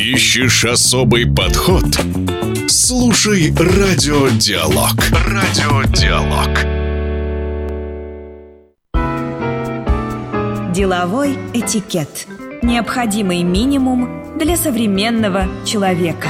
Ищешь особый подход? Слушай Радиодиалог. Радиодиалог. Деловой этикет. Необходимый минимум для современного человека.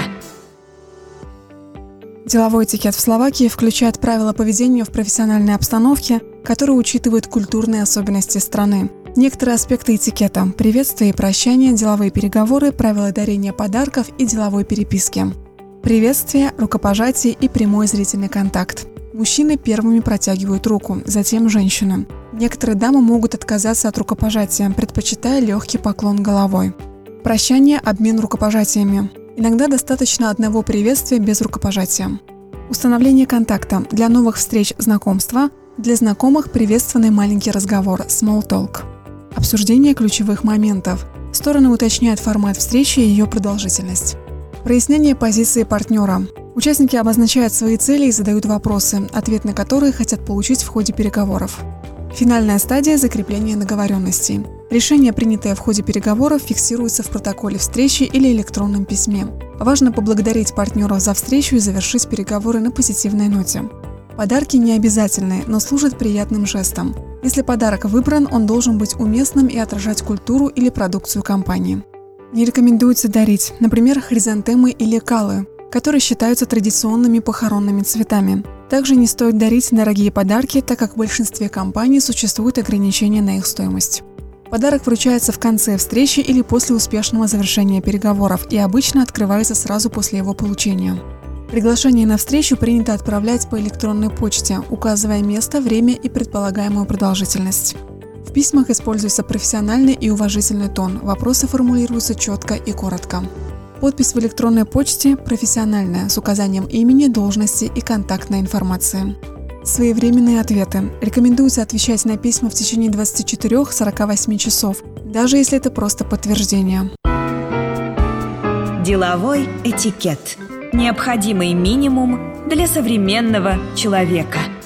Деловой этикет в Словакии включает правила поведения в профессиональной обстановке, которые учитывают культурные особенности страны. Некоторые аспекты этикета – приветствие и прощание, деловые переговоры, правила дарения подарков и деловой переписки. Приветствие, рукопожатие и прямой зрительный контакт. Мужчины первыми протягивают руку, затем женщины. Некоторые дамы могут отказаться от рукопожатия, предпочитая легкий поклон головой. Прощание – обмен рукопожатиями. Иногда достаточно одного приветствия без рукопожатия. Установление контакта. Для новых встреч – знакомства. Для знакомых – приветственный маленький разговор – small talk. Обсуждение ключевых моментов. Стороны уточняют формат встречи и ее продолжительность. Прояснение позиции партнера. Участники обозначают свои цели и задают вопросы, ответ на которые хотят получить в ходе переговоров. Финальная стадия – закрепление договоренностей. Решение, принятое в ходе переговоров, фиксируется в протоколе встречи или электронном письме. Важно поблагодарить партнеров за встречу и завершить переговоры на позитивной ноте. Подарки не обязательны, но служат приятным жестом. Если подарок выбран, он должен быть уместным и отражать культуру или продукцию компании. Не рекомендуется дарить, например, хризантемы или калы, которые считаются традиционными похоронными цветами. Также не стоит дарить дорогие подарки, так как в большинстве компаний существуют ограничения на их стоимость. Подарок вручается в конце встречи или после успешного завершения переговоров и обычно открывается сразу после его получения. Приглашение на встречу принято отправлять по электронной почте, указывая место, время и предполагаемую продолжительность. В письмах используется профессиональный и уважительный тон, вопросы формулируются четко и коротко. Подпись в электронной почте профессиональная, с указанием имени, должности и контактной информации. Своевременные ответы. Рекомендуется отвечать на письма в течение 24-48 часов, даже если это просто подтверждение. Деловой этикет. Необходимый минимум для современного человека.